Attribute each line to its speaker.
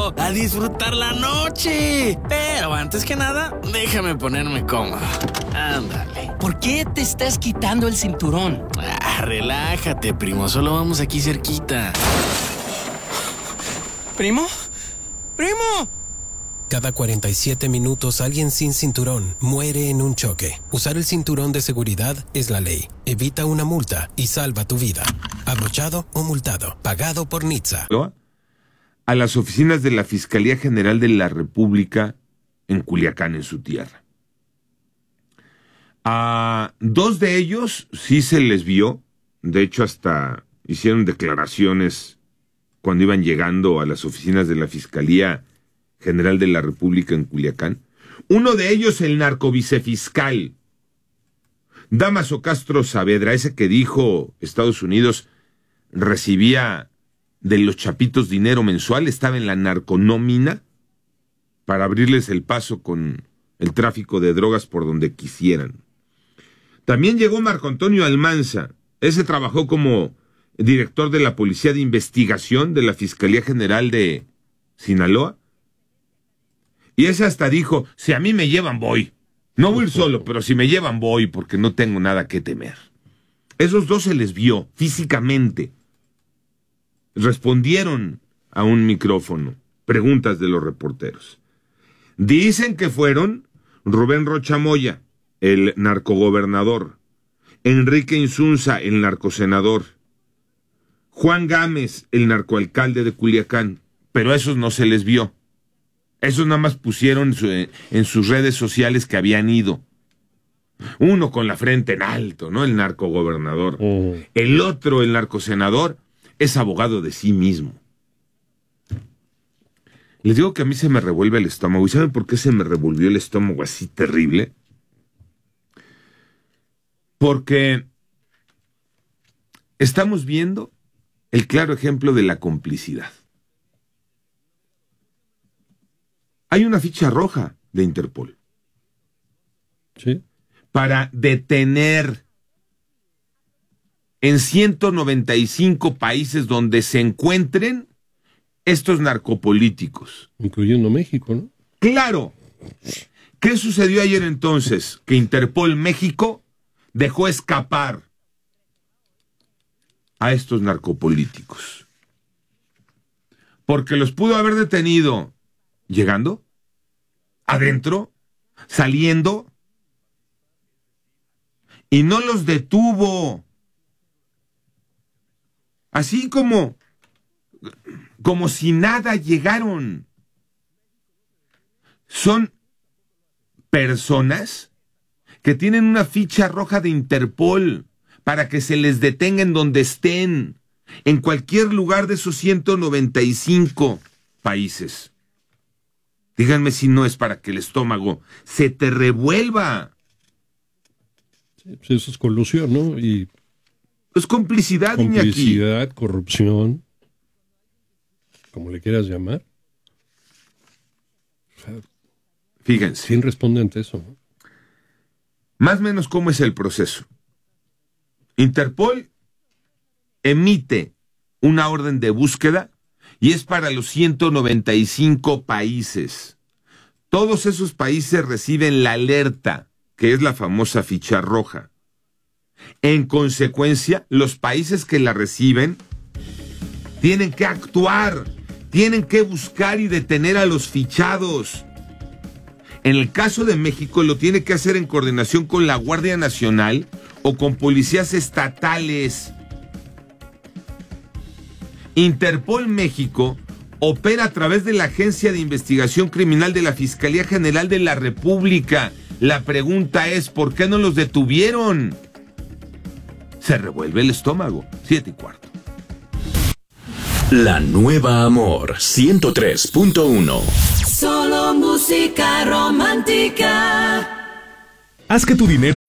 Speaker 1: amigo, a disfrutar la noche. Pero antes que nada, déjame ponerme cómodo. Ándale.
Speaker 2: ¿Por qué te estás quitando el cinturón?
Speaker 1: Relájate, primo, solo vamos aquí cerquita.
Speaker 2: ¿Primo? ¡Primo!
Speaker 3: Cada 47 minutos alguien sin cinturón muere en un choque. Usar el cinturón de seguridad es la ley. Evita una multa y salva tu vida. Abrochado o multado. Pagado por NHTSA.
Speaker 4: A las oficinas de la Fiscalía General de la República en Culiacán, en su tierra. A 2 de ellos sí se les vio. De hecho, hasta hicieron declaraciones cuando iban llegando a las oficinas de la Fiscalía General de la República en Culiacán. Uno de ellos, el narcovicefiscal Dámaso Castro Saavedra, ese que dijo Estados Unidos recibía de los chapitos dinero mensual, estaba en la narconómina para abrirles el paso con el tráfico de drogas por donde quisieran. También llegó Marco Antonio Almanza, ese trabajó como director de la Policía de Investigación de la Fiscalía General de Sinaloa. Y ese hasta dijo, si a mí me llevan voy. No voy a ir solo, pero si me llevan voy porque no tengo nada que temer. Esos 2 se les vio físicamente. Respondieron a un micrófono. Preguntas de los reporteros. Dicen que fueron Rubén Rocha Moya, el narcogobernador, Enrique Insunza, el narcosenador, Juan Gámez, el narcoalcalde de Culiacán, pero a esos no se les vio. Esos nada más pusieron en sus redes sociales que habían ido. Uno con la frente en alto, ¿no? El narcogobernador. El otro, el narcosenador, es abogado de sí mismo. Les digo que a mí se me revuelve el estómago. ¿Y saben por qué se me revolvió el estómago así terrible? Porque estamos viendo el claro ejemplo de la complicidad. Hay una ficha roja de Interpol.
Speaker 5: Sí.
Speaker 4: Para detener en 195 países donde se encuentren estos narcopolíticos.
Speaker 5: Incluyendo México, ¿no?
Speaker 4: ¡Claro! ¿Qué sucedió ayer entonces? Que Interpol México dejó escapar a estos narcopolíticos. Porque los pudo haber detenido llegando, adentro, saliendo, y no los detuvo. Así como si nada llegaron. Son personas que tienen una ficha roja de Interpol para que se les detenga en donde estén, en cualquier lugar de esos 195 países. Díganme si no es para que el estómago se te revuelva.
Speaker 5: Sí, pues eso es colusión, ¿no? Y
Speaker 4: es complicidad,
Speaker 5: Iñaki. Corrupción, como le quieras llamar. O sea,
Speaker 4: fíjense.
Speaker 5: ¿Quién responde ante eso?
Speaker 4: Más o menos cómo es el proceso. Interpol emite una orden de búsqueda y es para los 195 países. Todos esos países reciben la alerta, que es la famosa ficha roja. En consecuencia, los países que la reciben tienen que actuar, tienen que buscar y detener a los fichados. En el caso de México, lo tiene que hacer en coordinación con la Guardia Nacional o con policías estatales. Interpol México opera a través de la Agencia de Investigación Criminal de la Fiscalía General de la República. La pregunta es, ¿por qué no los detuvieron? Se revuelve el estómago. 7:15.
Speaker 6: La Nueva Amor 103.1.
Speaker 7: Solo música romántica.
Speaker 6: Haz que tu dinero